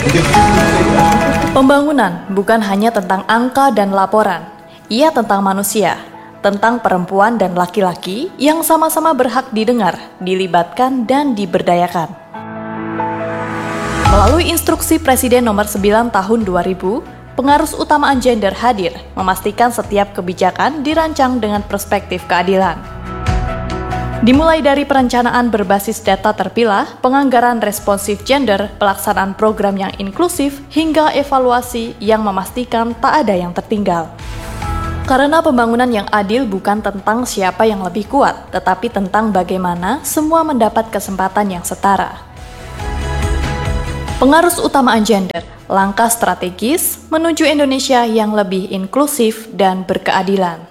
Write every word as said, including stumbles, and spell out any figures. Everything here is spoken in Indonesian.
Pembangunan bukan hanya tentang angka dan laporan, ia tentang manusia, tentang perempuan dan laki-laki yang sama-sama berhak didengar, dilibatkan, dan diberdayakan. Melalui instruksi Presiden nomor sembilan tahun dua ribu, pengarus utamaan gender hadir, memastikan setiap kebijakan dirancang dengan perspektif keadilan. Dimulai dari perencanaan berbasis data terpilah, penganggaran responsif gender, pelaksanaan program yang inklusif, hingga evaluasi yang memastikan tak ada yang tertinggal. Karena pembangunan yang adil bukan tentang siapa yang lebih kuat, tetapi tentang bagaimana semua mendapat kesempatan yang setara. Pengarus utamaan gender, langkah strategis menuju Indonesia yang lebih inklusif dan berkeadilan.